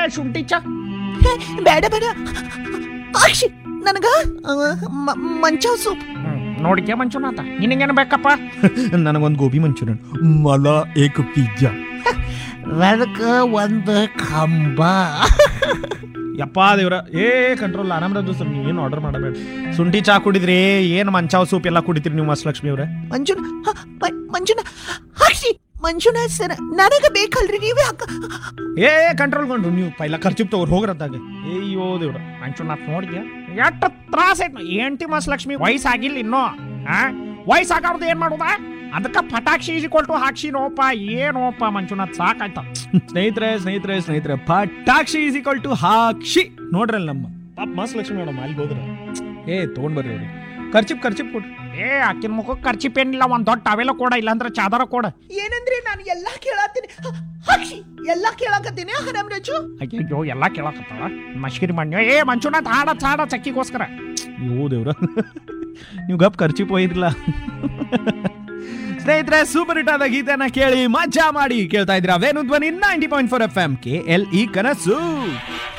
ಶುಂಠಿ ಚಾ. ಬೇಡ ಬೇಡ ಅಕ್ಷಿ, ನನಗ ಮಂಚ ಸೂಪ್. ನೋಡಿಕೆ ಮಂಚೂನಾಥ, ನಿನಗೇನು ಬೇಕಪ್ಪ? ನನಗೊಂದು ಗೋಬಿ ಮಂಚೂರಿಯನ್, ಮಲ ಏಕ್ ಪಿಜ್ಜಾ. ನನಗ ಒಂದು ಕಂಬ. ಯಪ್ಪ ದೇವ್ರ, ಕಂಟ್ರೋಲ್ ಆರಾಮ್ರ ದೋಸ್ತ, ನೀವು ಏನು ಆರ್ಡರ್ ಮಾಡಬೇಡ. ಶುಂಠಿ ಚಾ ಕುಡಿದ್ರಿ, ಏನು ಮಂಚಾವ್ ಸೂಪ್ ಎಲ್ಲ ಕುಡಿತೀರಿ ನೀವು ಮಹಾಲಕ್ಷ್ಮಿ ಅವ್ರೆ? ಮಂಜುನಾ ಅಕ್ಷಿ, ಮಂಜುನಾಥ್ ಸರ್ ನನಗ ಬೇಕಲ್ರಿ, ನೀವೇ ಹಾಕ. ಕಂಟ್ರೋಲ್ ಕೊಂಡ್ರು ನೀವು ಪೈಲ ಖರ್ಚು ತಗೋರ್ ಹೋಗ್ರತ್ತಾಗ. ಅಯ್ಯೋ ದೇವ್ರ, ಮಂಚೂನಾಥ್ ನೋಡಿದ್ಯಾ ಎಷ್ಟು ತ್ರಾಸ ಐತ್. ఏంటి ಮಹಾಲಕ್ಷ್ಮಿ, ವಯಸ್ಸಾಗಿಲ್ಲ ಇನ್ನೂ. ವಯಸ್ಸಾಗವ್ರದ್ದು ಏನ್ ಮಾಡುದ? ಅದಕ್ಕೆ ಪಟಾಕ್ಷಿ ಈಜಿಕೊಳ್ತು ಹಾಕ್ಸಿ ನೋಪ. ಏನೋಪ ಮಂಚೂನಾಥ್, ಸಾಕಾಯ್ತ. ಸ್ನೇಹಿತರೆ ಪಟಾಕ್ಷಿ ಈಸ್ ಈಕ್ವಲ್ ಟು ಹಾಕ್ಷಿ. ನೋಡ್ರಲ್ಲ ನಮ್ಮ ಪಾಪ ಮಹಾಲಕ್ಷ್ಮಿ ಮೇಡಮ್ ಅಲ್ಲಿ ಹೋದ್ರ. ತಗೊಂಡ್ ಬರ್ರಿ ಅವ್ರಿಗೆ ಖರ್ಚಿಪ್ ಕೊಡ್ರಿ. ಅಕ್ಕಿನ ಮುಖಕ್ಕೆ ಖರ್ಚಿಪೇನಿಲ್ಲ, ಒಂದ್ ದೊಡ್ಡ ಟವೆಲ್ಲ ಕೊಡ, ಇಲ್ಲಾಂದ್ರೆ ಚಾದರ ಕೊಡ. ಏನಂದ್ರೆ ನಾನು ಎಲ್ಲಾ ಕೇಳತ್ತೀನಿ ಅಕ್ಷಿ, ಎಲ್ಲಾ ಕೇಳಕತ್ತೀನಿ. ಹರಾಮ್ರಾಜು ಅಯ್ಯೋ ಎಲ್ಲಾ ಕೇಳಕತ್ತಾಳ ಮಶ್ಕಿರಿ ಮಣ್ಣು. ಮಂಚೂನಾಥ್ ಹಾಡ ಚಕ್ಕಿಗೋಸ್ಕರ. ಅಯ್ಯೋ ದೇವ್ರ, ನೀವು ಗಪ್ ಖರ್ಚಿಪ್ ಹೋಯ್ರಲ್ಲ. ಸ್ನೇಹಿತರೆ, ಸೂಪರ್ ಹಿಟ್ ಆದ ಗೀತೆನ ಕೇಳಿ ಮಜಾ ಮಾಡಿ. ಕೇಳ್ತಾ ಇದ್ರ ವೇಣು ಧ್ವನಿ 90.4 FM KLE ಕನಸು.